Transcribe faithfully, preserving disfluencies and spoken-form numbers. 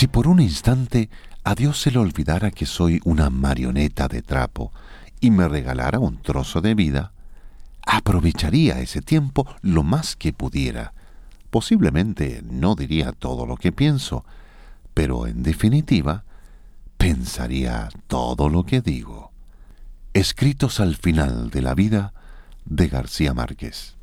Si por un instante a Dios se le olvidara que soy una marioneta de trapo y me regalara un trozo de vida, aprovecharía ese tiempo lo más que pudiera. Posiblemente no diría todo lo que pienso, pero en definitiva, pensaría todo lo que digo. Escritos al final de la vida de García Márquez.